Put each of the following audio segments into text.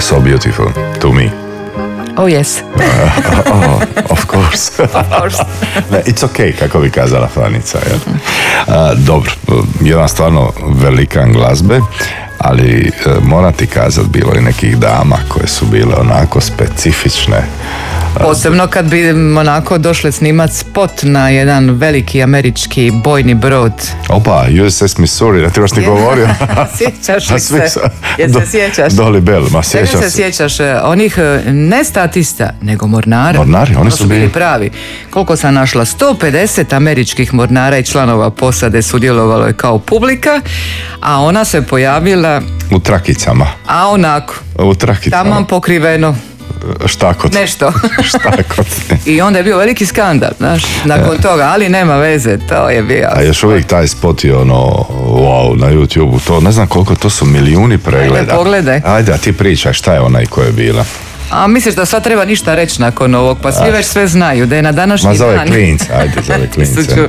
so beautiful to me. Oh yes. Of course. Of course. It's okay, kako bi kazala Fanica. Dobro, jedan stvarno velikan glazbe, ali moram ti kazat, bilo je nekih dama koje su bile onako specifične. Posebno kad bi onako došle snimat spot na jedan veliki američki bojni brod. Opa, USS Missouri, da ti baš ni govorio. Sjećaš li se? Jel se sjećaš? Dolly Bell, ma sjećam se. Sjećaš onih ne statista, nego mornara. Mornari, oni su bili pravi. Koliko sam našla? 150 američkih mornara i članova posade sudjelovalo je kao publika, a ona se pojavila u trakicama. A onako. U trakicama. Taman pokriveno. Štakot. Nešto. Štakot. I onda je bio veliki skandal, znaš, nakon toga, ali nema veze, to je bio. A još uvijek taj spot je ono, wow, na YouTube-u, to ne znam koliko, to su milijuni pregleda. Ajde, pogledaj. Ajde, a ti pričaj, šta je ona i ko je bila? A misliš da sad treba ništa reći nakon ovog, pa svi već sve znaju, da je na današnji dan... Ma zove klince, ajde, zove klince.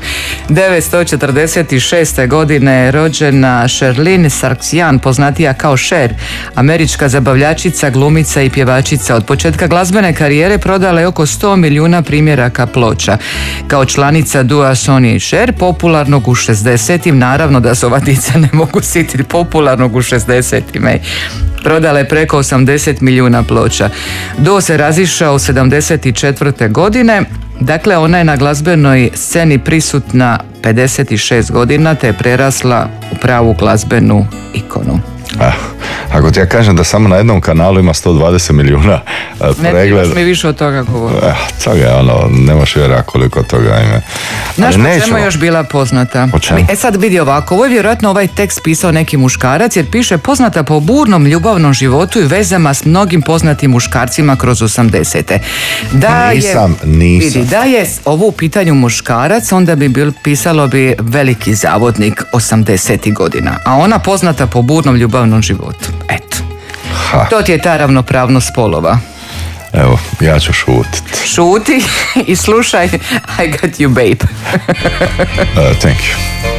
1946. godine rođena Sherlyn Sarkisian, poznatija kao Cher, američka zabavljačica, glumica i pjevačica. Od početka glazbene karijere prodala je oko 100 milijuna primjeraka ploča. Kao članica dua Sonny i Cher, popularnog u 60-im, naravno da se ova dica ne mogu sititi, popularnog u 60-im. Prodala je preko 80 milijuna ploča. Duo se razišao 74. godine, dakle ona je na glazbenoj sceni prisutna 56 godina te je prerasla u pravu glazbenu ikonu. Ako ti ja kažem da samo na jednom kanalu ima 120 milijuna pregleda... Ne trebaš mi više od toga govoriti. Toga je ono, nemaš vjerojatno koliko toga ima. Znaš po čemu je još bila poznata? Po čemu? Sad vidi ovako, ovo je vjerojatno ovaj tekst pisao neki muškarac jer piše poznata po burnom ljubavnom životu i vezama s mnogim poznatim muškarcima kroz 80-te. Nisam. Vidi, da je ovo u pitanju muškarac, onda bi pisalo bi veliki zavodnik 80-ih godina. A ona poznata po burnom ljubavnom životu. Eto. To ti je ta ravnopravnost spolova. Evo, ja ću šutit. Šuti i slušaj I Got You Babe. Thank you.